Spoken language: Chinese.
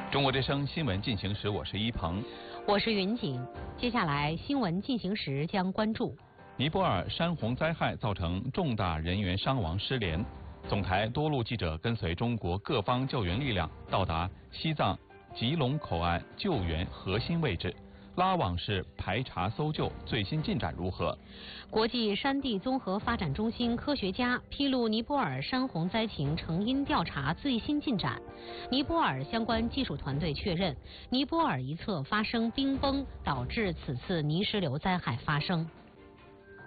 中国之声新闻进行时，我是一鹏， 我是云锦。接下来新闻进行时将关注： 尼泊尔山洪灾害造成重大人员伤亡失联，总台多路记者跟随中国各方救援力量到达西藏吉隆口岸救援核心位置。拉网市排查搜救最新进展如何？ 国际山地综合发展中心科学家披露尼泊尔山洪灾情成因调查最新进展。尼泊尔相关技术团队确认，尼泊尔一侧发生冰崩，导致此次泥石流灾害发生。